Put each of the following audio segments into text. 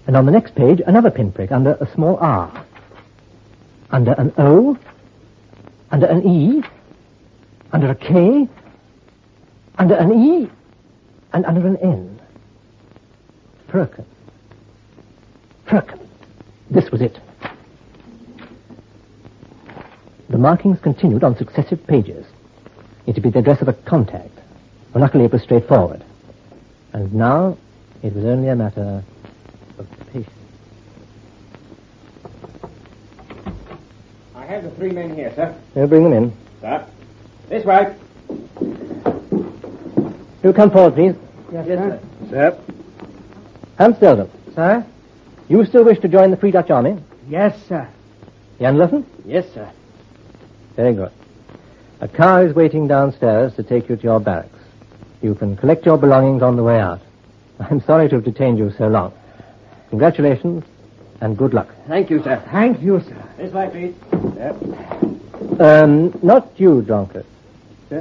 And on the next page, another pinprick under a small R. Under an O. Under an E. Under a K. Under an E. And under an N. Firkin. Firkin. This was it. The markings continued on successive pages. It would be the address of a contact. Well, luckily it was straightforward. And now it was only a matter of patience. I have the 3 men here, sir. We'll bring them in. Sir. This way. Do come forward, please. Yes, sir. Sir. Hans Stelden. Sir? You still wish to join the Free Dutch Army? Yes, sir. Jan Lurton? Yes, sir. Very good. A car is waiting downstairs to take you to your barracks. You can collect your belongings on the way out. I'm sorry to have detained you so long. Congratulations and good luck. Thank you, sir. Thank you, sir. This way, please. Sir. Not you, drunkard. Sir.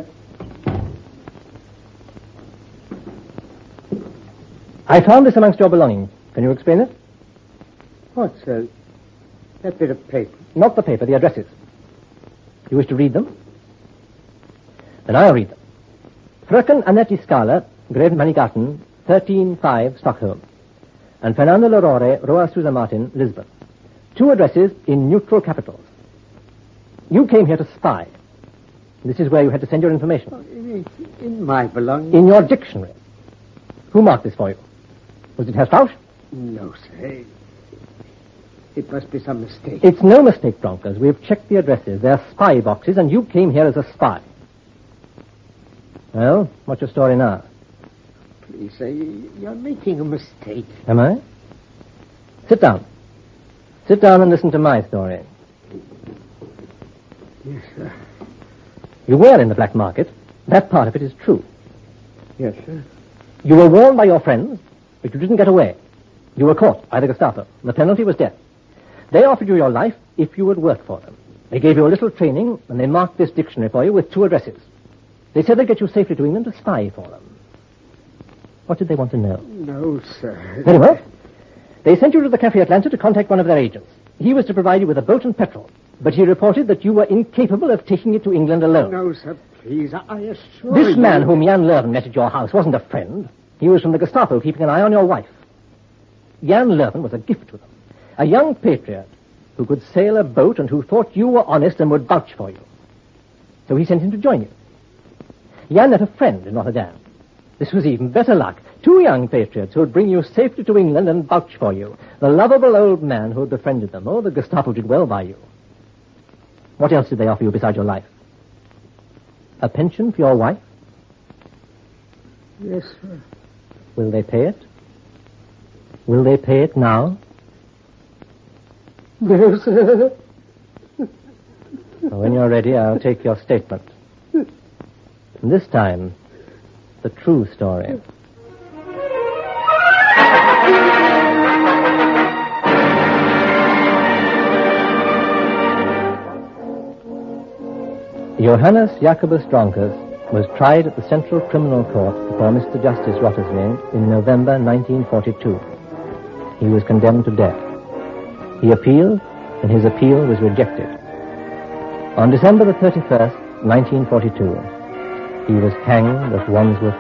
I found this amongst your belongings. Can you explain it? What, sir? That bit of paper. Not the paper, the addresses. You wish to read them? Then I'll read them. Fröken Annette Scala, Greven Manigaten, 13-5, Stockholm. And Fernando Lorore, Roa Susa Martin, Lisbon. 2 addresses in neutral capitals. You came here to spy. This is where you had to send your information. In my belongings? In your dictionary. Who marked this for you? Was it Herr Strausch? No, sir. It must be some mistake. It's no mistake, Bronkers. We've checked the addresses. They're spy boxes, and you came here as a spy. Well, what's your story now? Please, sir, you're making a mistake. Am I? Sit down. Sit down and listen to my story. Yes, sir. You were in the black market. That part of it is true. Yes, sir. You were warned by your friends, but you didn't get away. You were caught by the Gestapo. The penalty was death. They offered you your life if you would work for them. They gave you a little training, and they marked this dictionary for you with 2 addresses. They said they'd get you safely to England to spy for them. What did they want to know? No, sir. Very well. They sent you to the Cafe Atlanta to contact one of their agents. He was to provide you with a boat and petrol, but he reported that you were incapable of taking it to England alone. No, sir, please, I assure This you... man whom Jan Lurven met at your house wasn't a friend. He was from the Gestapo, keeping an eye on your wife. Jan Lurven was a gift to them. A young patriot who could sail a boat and who thought you were honest and would vouch for you. So he sent him to join you. Jan met a friend in Rotterdam. This was even better luck. 2 young patriots who would bring you safely to England and vouch for you. The lovable old man who had befriended them. Oh, the Gestapo did well by you. What else did they offer you besides your life? A pension for your wife? Yes, sir. Will they pay it? Will they pay it now? No, sir. When you're ready, I'll take your statement. And this time, the true story. Johannes Jacobus Dronkers was tried at the Central Criminal Court before Mr. Justice Rottersveen in November 1942. He was condemned to death. He appealed, and his appeal was rejected. On December the 31st, 1942, he was hanged at Wandsworth